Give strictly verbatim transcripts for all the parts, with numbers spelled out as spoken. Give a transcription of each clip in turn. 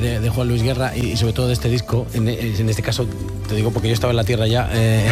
de, de Juan Luis Guerra y, y sobre todo de este disco, en, en este caso, te digo porque yo estaba en la tierra ya, eh,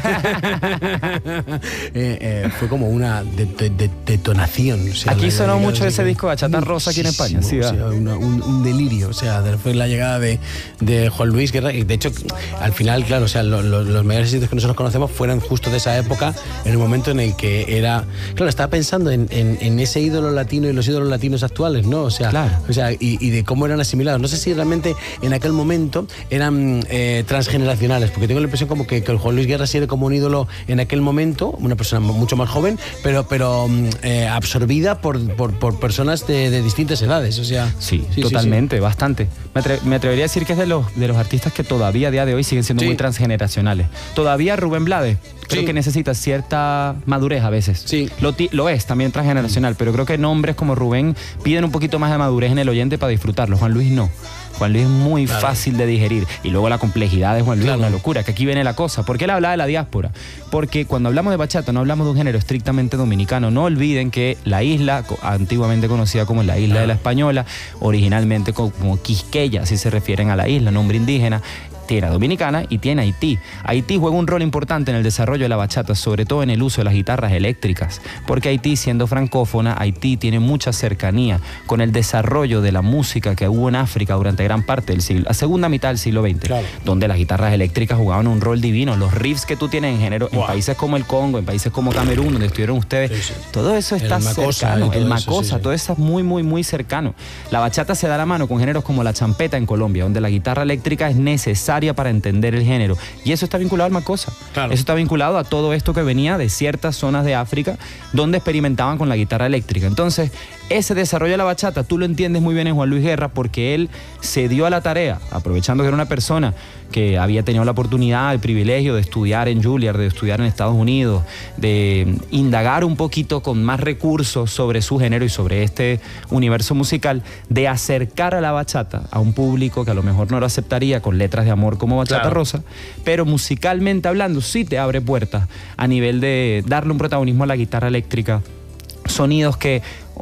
eh, eh, fue como una de, de, de, detonación. O sea, aquí la, sonó la mucho ese disco Bachata Rosa aquí en España. Sí, o sea, una, un, un delirio, o sea, fue la llegada de, de Juan Luis Guerra y de hecho, al final, claro, o sea, lo, lo, los mayores sitios que nosotros conocemos fueron justo de esa época, en el momento en el que era, claro, estaba pensando en, en, en ese ídolo latino y los ídolos latinos actuales, ¿no? O sea, claro. o sea y, y de cómo eran asimilados. No sé si realmente en aquel momento eran eh, transgeneracionales, porque tengo la impresión como que, que el Juan Luis Guerra sí era como un ídolo en aquel momento, una persona mucho más joven, pero, pero eh, absorbida por, por, por personas de, de distintas edades. O sea, sí, sí totalmente, sí, sí. bastante. Me, atre me atrevería a decir que es de los, de los artistas que todavía a día de hoy siguen siendo sí. muy transgeneracionales. Todavía Rubén Blades creo sí. que necesita cierta madurez a veces. Sí. Lo, lo es también transgeneracional, pero creo que nombres como Rubén piden un poquito más de madurez en el oyente para disfrutarlo. Juan Luis no. Juan Luis es muy claro. fácil de digerir. Y luego la complejidad de Juan Luis claro. es una locura, que aquí viene la cosa. ¿Por qué él hablaba de la diáspora? Porque cuando hablamos de bachata no hablamos de un género estrictamente dominicano. No olviden que la isla, antiguamente conocida como la isla claro. de la Española, originalmente como Quisqueya, así se refieren a la isla, nombre indígena, tiene Dominicana y tiene Haití. Haití juega un rol importante en el desarrollo de la bachata, sobre todo en el uso de las guitarras eléctricas, porque Haití, siendo francófona, Haití tiene mucha cercanía con el desarrollo de la música que hubo en África durante gran parte del siglo, la segunda mitad del siglo veinte, claro. donde las guitarras eléctricas jugaban un rol divino. Los riffs que tú tienes en género, wow. en países como el Congo, en países como Camerún, donde estuvieron ustedes, sí, sí. todo eso está el cercano, macosa, todo el macosa, eso, sí, sí. todo eso es muy, muy, muy cercano. La bachata se da la mano con géneros como la champeta en Colombia, donde la guitarra eléctrica es necesaria para entender el género, y eso está vinculado al macosa, claro. eso está vinculado a todo esto que venía de ciertas zonas de África donde experimentaban con la guitarra eléctrica. Entonces ese desarrollo de la bachata tú lo entiendes muy bien en Juan Luis Guerra, porque él se dio a la tarea, aprovechando que era una persona que había tenido la oportunidad, el privilegio de estudiar en Juilliard, de estudiar en Estados Unidos, de indagar un poquito con más recursos sobre su género y sobre este universo musical, de acercar a la bachata a un público que a lo mejor no lo aceptaría con letras de amor como Bachata claro. Rosa, pero musicalmente hablando sí te abre puertas a nivel de darle un protagonismo a la guitarra eléctrica, sonidos que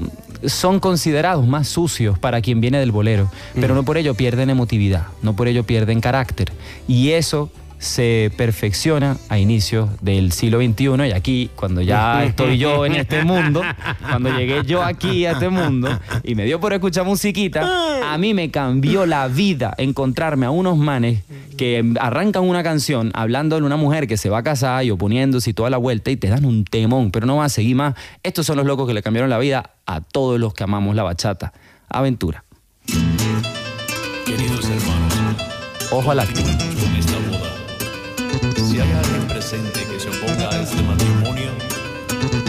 son considerados más sucios para quien viene del bolero, pero mm. no por ello pierden emotividad, no por ello pierden carácter, y eso se perfecciona a inicios del siglo veintiuno, y aquí, cuando ya estoy yo en este mundo, cuando llegué yo aquí a este mundo y me dio por escuchar musiquita, a mí me cambió la vida encontrarme a unos manes que arrancan una canción hablando de una mujer que se va a casar y oponiéndose y toda la vuelta, y te dan un temón, pero no van a seguir más. Estos son los locos que le cambiaron la vida a todos los que amamos la bachata. Aventura. Queridos hermanos, ojo al acto. en esta boda, si hay alguien presente que se oponga a este matrimonio,